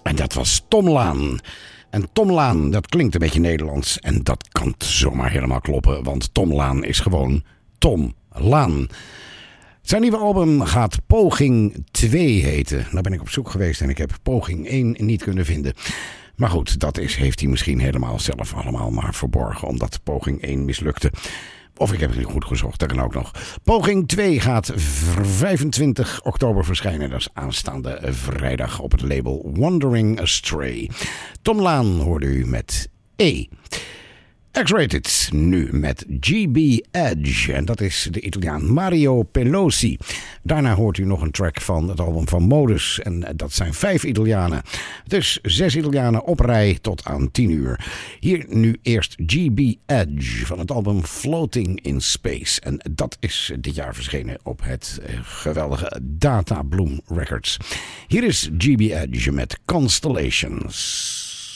En dat was Tom Laan. En Tom Laan, dat klinkt een beetje Nederlands. En dat kan zomaar helemaal kloppen. Want Tom Laan is gewoon Tom Laan. Zijn nieuwe album gaat Poging 2 heten. Nou ben ik op zoek geweest en ik heb Poging 1 niet kunnen vinden. Maar goed, dat heeft hij misschien helemaal zelf allemaal maar verborgen. Omdat Poging 1 mislukte. Of ik heb het niet goed gezocht, dat kan ook nog. Poging 2 gaat 25 oktober verschijnen. Dat is aanstaande vrijdag op het label Wandering Astray. Tom Laan hoorde u met E. X-Rated nu met GB Edge. En dat is de Italiaan Mario Pelosi. Daarna hoort u nog een track van het album van Modus. En dat zijn 5 Italianen. Dus 6 Italianen op rij tot aan 10 uur. Hier nu eerst GB Edge van het album Floating in Space. En dat is dit jaar verschenen op het geweldige Data Bloom Records. Hier is GB Edge met Constellations.